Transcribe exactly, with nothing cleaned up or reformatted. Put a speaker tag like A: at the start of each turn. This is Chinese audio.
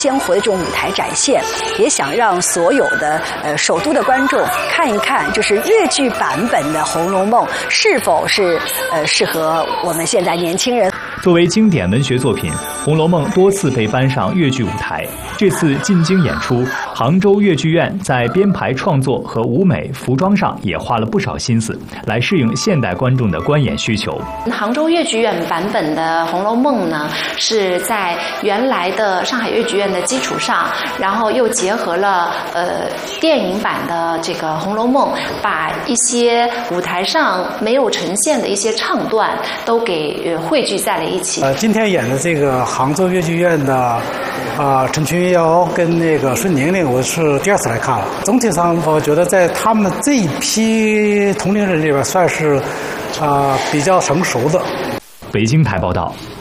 A: 鲜活的这种舞台展现，也想让所有的呃首都的观众看一看，就是越剧版本的《红楼梦》是否是呃适合我们现在年轻人。
B: 作为经典文学作品，《红楼梦》多次被搬上越剧舞台。这次进京演出，杭州越剧院在编排创作和舞美、服装上也花了不少心思，来适应现代观众的观演需求。
C: 杭州越剧院版本的《红楼梦》呢，是在原来的上海越剧院的基础上，然后又结合了呃电影版的这个《红楼梦》，把一些舞台上没有呈现的一些唱段都给呃汇聚在了一起。
D: 呃，今天演的这个杭州越剧院的啊、呃、陈群瑶跟那个孙宁宁，我是第二次来看了。总体上，我觉得在他们这一批同龄人里边，算是啊、呃、比较成熟的。
B: 北京台报道。